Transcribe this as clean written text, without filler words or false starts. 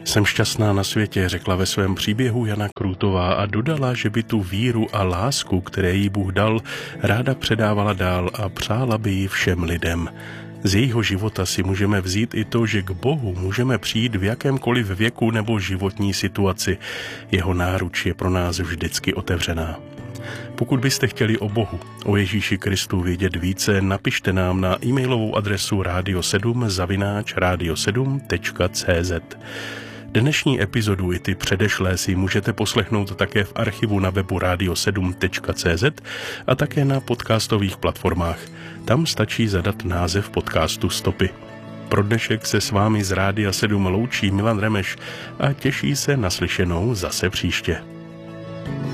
Jsem šťastná na světě, řekla ve svém příběhu Jana Krůtová a dodala, že by tu víru a lásku, které jí Bůh dal, ráda předávala dál a přála by ji všem lidem. Z jejího života si můžeme vzít i to, že k Bohu můžeme přijít v jakémkoliv věku nebo životní situaci. Jeho náruč je pro nás vždycky otevřená. Pokud byste chtěli o Bohu, o Ježíši Kristu vědět více, napište nám na e-mailovou adresu radio7@radio7.cz. Dnešní epizodu i ty předešlé si můžete poslechnout také v archivu na webu radio7.cz a také na podcastových platformách. Tam stačí zadat název podcastu Stopy. Pro dnešek se s vámi z Rádia 7 loučí Milan Remeš a těší se na slyšenou zase příště.